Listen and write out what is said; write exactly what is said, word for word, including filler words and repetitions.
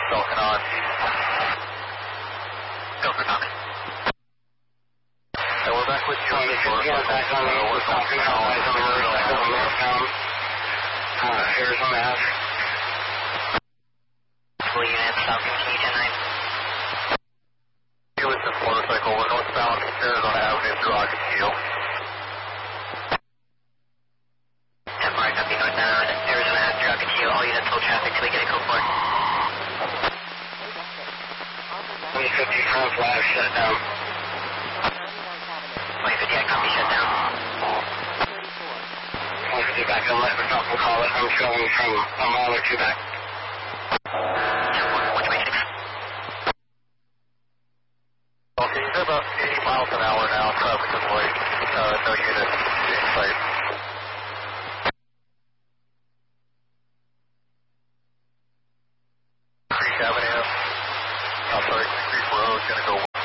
Falcon on. Go for Falcon. And we're back with you. twenty fifty, I'm back on the Falcon, eyes on the road, back on northbound. Uh, Arizona Ave. Full units, Falcon, can you ten nine? Listen, motorcycle, we're northbound Arizona Avenue through Ocotillo. ten four, copy northbound, Arizona Ave through Ocotillo, all units hold traffic till we get a code for it. twenty fifty, front flash, shut down. twenty fifty, I copy, shut down. twenty fifty, back on left, we're talking call it. I'm traveling from a mile or two back. ten four, one twenty-six. Okay, you're about eighty miles an hour now, traffic is late, uh, no units in sight. Creek Avenue, I'm sorry, Creek Road, gonna go